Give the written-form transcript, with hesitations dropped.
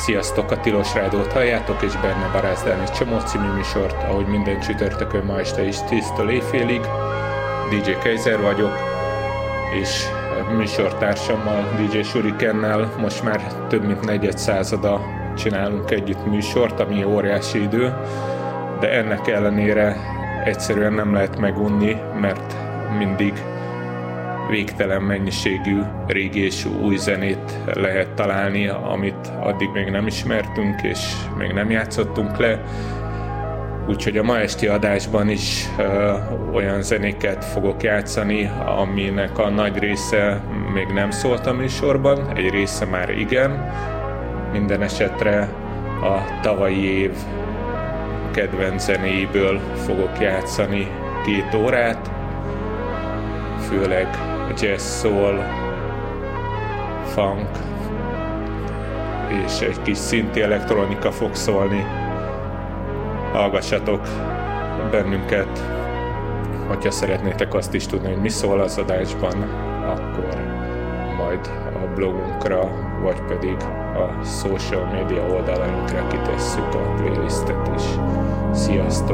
Sziasztok, a Tilos Rádiót halljátok, és Berne Barázdán egy Csomó című műsort, ahogy minden csütörtökön ma este is 10-től éjfélig. DJ Kaiser vagyok, és műsortársammal, DJ Shurikennel most már több mint negyed százada csinálunk együtt műsort, ami óriási idő, de ennek ellenére egyszerűen nem lehet megunni, mert mindig végtelen mennyiségű régi és új zenét lehet találni, amit addig még nem ismertünk, és még nem játszottunk le. Úgyhogy a ma esti adásban is olyan zenéket fogok játszani, aminek a nagy része még nem szólt a műsorban, egy része már igen. Minden esetre a tavalyi év kedvenc zenéiből fogok játszani 2 órát, főleg jazz, soul, funk és egy kis szinti elektronika fog szólni. Hallgassatok bennünket, hogyha szeretnétek azt is tudni, hogy mi szól az adásban, akkor majd a blogunkra, vagy pedig a social media oldalainkra kitesszük a playlistet is. Sziasztok!